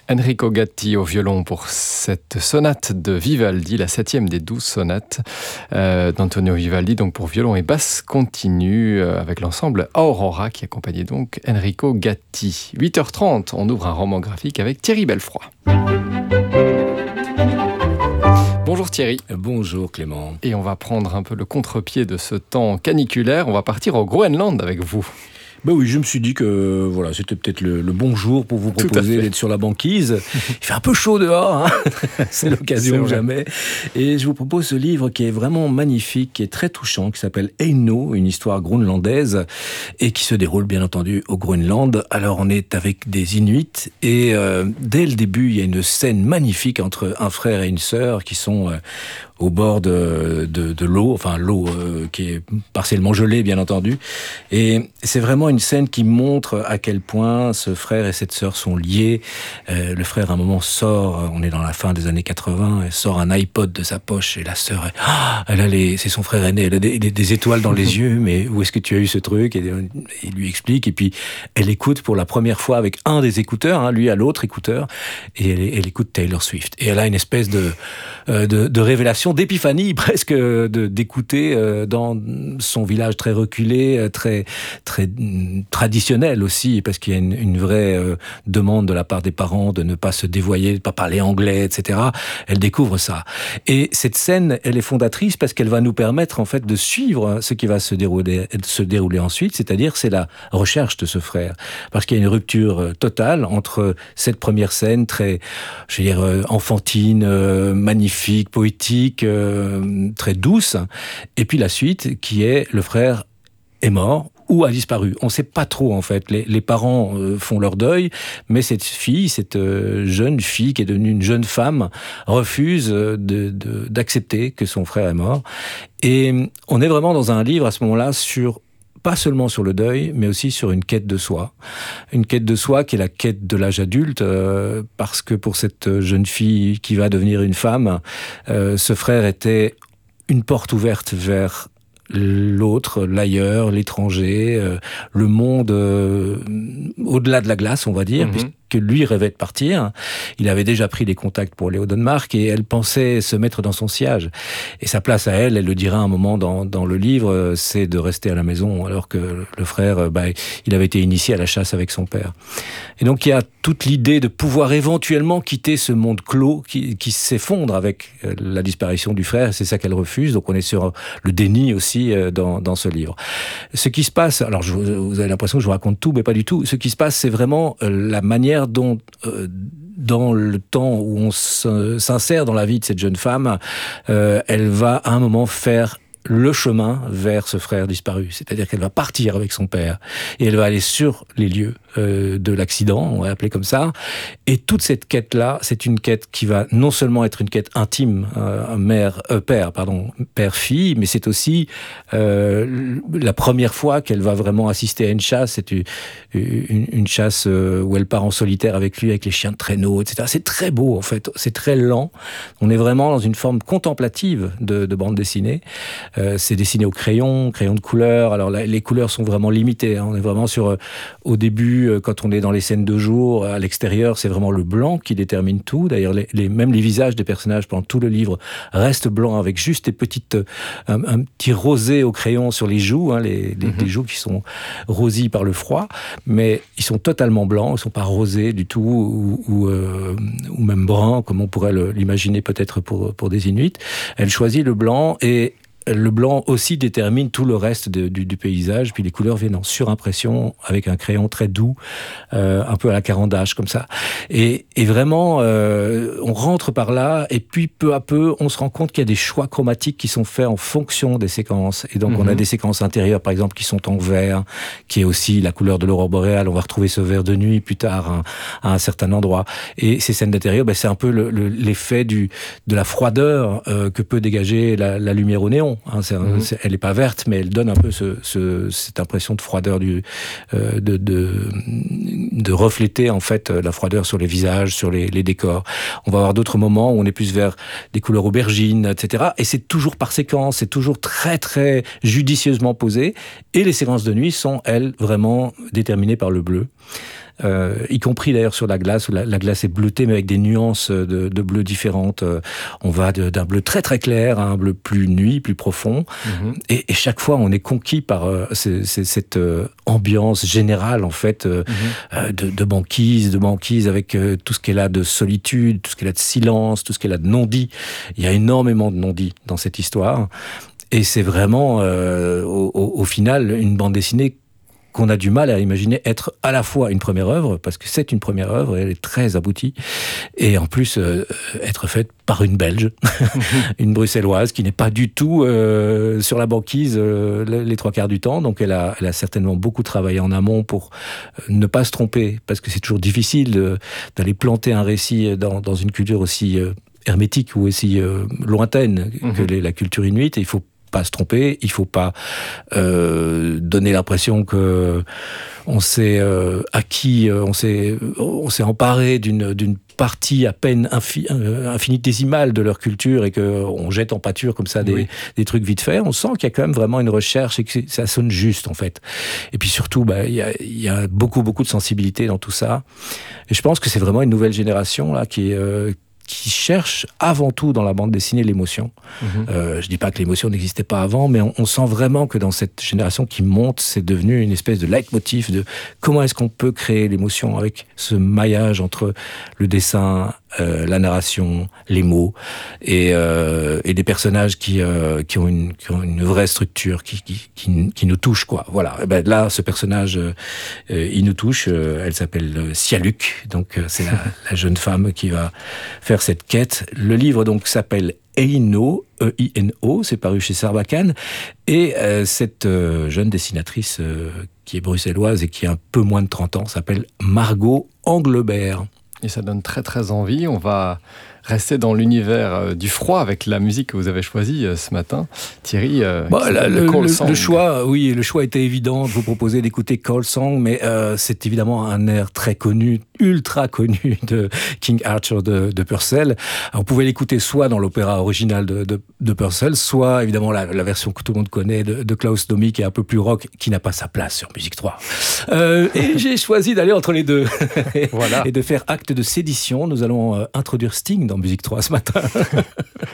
Enrico Gatti au violon pour cette sonate de Vivaldi, la 7e des 12 sonates d'Antonio Vivaldi, donc pour violon et basse continue avec l'ensemble Aurora qui accompagnait donc Enrico Gatti. 8h30, on ouvre un roman graphique avec Thierry Belfroy. Bonjour Thierry. Bonjour Clément. Et on va prendre un peu le contre-pied de ce temps caniculaire. On va partir au Groenland avec vous. Ben oui, je me suis dit que voilà, c'était peut-être le bon jour pour vous proposer d'être sur la banquise. Il fait un peu chaud dehors, hein. C'est l'occasion ou jamais. Et je vous propose ce livre qui est vraiment magnifique, qui est très touchant, qui s'appelle Eino, une histoire groenlandaise, et qui se déroule bien entendu au Groenland. Alors on est avec des Inuits, et dès le début, il y a une scène magnifique entre un frère et une sœur qui sont au bord de l'eau, enfin l'eau qui est partiellement gelée bien entendu, et c'est vraiment une scène qui montre à quel point ce frère et cette sœur sont liés. Le frère à un moment sort, on est dans la fin des années 80, elle sort un iPod de sa poche et la sœur, c'est son frère aîné, elle a des étoiles dans les yeux, mais où est-ce que tu as eu ce truc? Et il lui explique, et puis elle écoute pour la première fois avec un des écouteurs, hein, lui à l'autre écouteur, et elle écoute Taylor Swift, et elle a une espèce de révélation, d'épiphanie presque, d'écouter dans son village très reculé, très traditionnel aussi, parce qu'il y a une vraie demande de la part des parents de ne pas se dévoyer, de ne pas parler anglais, etc. Elle découvre ça. Et cette scène, elle est fondatrice parce qu'elle va nous permettre en fait de suivre ce qui va se dérouler ensuite, c'est-à-dire c'est la recherche de ce frère. Parce qu'il y a une rupture totale entre cette première scène très, je veux dire, enfantine, magnifique, poétique, très douce, et puis la suite qui est le frère est mort ou a disparu. On ne sait pas trop en fait. Les parents font leur deuil, mais cette jeune fille qui est devenue une jeune femme refuse d'accepter que son frère est mort. Et on est vraiment dans un livre à ce moment-là pas seulement sur le deuil, mais aussi sur une quête de soi. Une quête de soi qui est la quête de l'âge adulte, parce que pour cette jeune fille qui va devenir une femme, ce frère était une porte ouverte vers l'autre, l'ailleurs, l'étranger, le monde au-delà de la glace, on va dire, puisque lui rêvait de partir. Il avait déjà pris des contacts pour aller au Danemark et elle pensait se mettre dans son sillage. Et sa place à elle le dira un moment dans le livre, c'est de rester à la maison, alors que le frère, il avait été initié à la chasse avec son père. Et donc il y a toute l'idée de pouvoir éventuellement quitter ce monde clos qui s'effondre avec la disparition du frère. C'est ça qu'elle refuse. Donc on est sur le déni aussi dans ce livre. Ce qui se passe, alors vous avez l'impression que je vous raconte tout, mais pas du tout. Ce qui se passe, c'est vraiment la manière dont, dans le temps où on s'insère dans la vie de cette jeune femme, elle va à un moment faire le chemin vers ce frère disparu. C'est-à-dire qu'elle va partir avec son père et elle va aller sur les lieux de l'accident, on va l'appeler comme ça. Et toute cette quête-là, c'est une quête qui va non seulement être une quête intime, père-fille, mais c'est aussi la première fois qu'elle va vraiment assister à une chasse. C'est une chasse où elle part en solitaire avec lui, avec les chiens de traîneau, etc. C'est très beau, en fait. C'est très lent. On est vraiment dans une forme contemplative de bande dessinée. C'est dessiné au crayon de couleur. Alors les couleurs sont vraiment limitées, hein. On est vraiment au début, quand on est dans les scènes de jour, à l'extérieur, c'est vraiment le blanc qui détermine tout. D'ailleurs, même les visages des personnages pendant tout le livre restent blancs avec juste un petit rosé au crayon sur les joues, hein, les joues qui sont rosies par le froid, mais ils sont totalement blancs, ils ne sont pas rosés du tout, ou même bruns, comme on pourrait l'imaginer peut-être pour des Inuits. Elle choisit le blanc, et le blanc aussi détermine tout le reste du paysage, puis les couleurs viennent en surimpression avec un crayon très doux, un peu à la Caran-d'Ache comme ça. Et vraiment, on rentre par là, et puis peu à peu, on se rend compte qu'il y a des choix chromatiques qui sont faits en fonction des séquences. Et donc on a des séquences intérieures, par exemple, qui sont en vert, qui est aussi la couleur de l'aurore boréale. On va retrouver ce vert de nuit plus tard à un certain endroit. Et ces scènes d'intérieur, c'est un peu l'effet de la froideur que peut dégager la lumière au néon. Elle n'est pas verte, mais elle donne un peu cette impression de froideur, de refléter en fait la froideur sur les visages, sur les décors. On va avoir d'autres moments où on est plus vers des couleurs aubergines, etc. Et c'est toujours par séquence, c'est toujours très très judicieusement posé. Et les séquences de nuit sont, elles, vraiment déterminées par le bleu. y compris d'ailleurs sur la glace, où la glace est bleutée, mais avec des nuances de bleu différentes. On va d'un bleu très très clair à un bleu plus nuit, plus profond. Et chaque fois, on est conquis par cette ambiance générale, en fait, de banquise avec tout ce qu'elle a de solitude, tout ce qu'elle a de silence, tout ce qu'elle a de non-dit. Il y a énormément de non-dit dans cette histoire. Et c'est vraiment, au final, une bande dessinée qu'on a du mal à imaginer être à la fois une première œuvre, parce que c'est une première œuvre, elle est très aboutie, et en plus être faite par une Belge, une Bruxelloise, qui n'est pas du tout sur la banquise les trois quarts du temps, donc elle a certainement beaucoup travaillé en amont pour ne pas se tromper, parce que c'est toujours difficile d'aller planter un récit dans une culture aussi hermétique ou aussi lointaine que la culture inuite, et il faut pas se tromper, il faut pas donner l'impression que on s'est acquis, on s'est emparé d'une partie à peine infinitésimale de leur culture et qu'on jette en pâture comme ça des trucs vite fait. On sent qu'il y a quand même vraiment une recherche et que ça sonne juste, en fait. Et puis surtout, il y a beaucoup de sensibilité dans tout ça. Et je pense que c'est vraiment une nouvelle génération là qui cherche avant tout dans la bande dessinée l'émotion. Je dis pas que l'émotion n'existait pas avant, mais on sent vraiment que dans cette génération qui monte, c'est devenu une espèce de leitmotiv de comment est-ce qu'on peut créer l'émotion avec ce maillage entre le dessin, la narration, les mots et des personnages qui ont une vraie structure, qui nous touche, quoi. Voilà. Et ben là, ce personnage, il nous touche. Elle s'appelle Sialuk, donc c'est la jeune femme qui va faire cette quête. Le livre donc s'appelle Eino, E-I-N-O, c'est paru chez Sarbacane, et cette jeune dessinatrice qui est bruxelloise et qui a un peu moins de 30 ans s'appelle Margot Anglebert. Et ça donne très très envie. On va rester dans l'univers du froid avec la musique que vous avez choisie ce matin, Thierry. Le choix était évident de vous proposer d'écouter Cold Song, mais c'est évidemment un air très connu, ultra connu de King Arthur de Purcell. Alors, on pouvait l'écouter soit dans l'opéra original de Purcell, soit évidemment la version que tout le monde connaît de Klaus Nomi, qui est un peu plus rock, qui n'a pas sa place sur Musique 3. Et j'ai choisi d'aller entre les deux et de faire acte de sédition. Nous allons introduire Sting dans Musique 3 ce matin.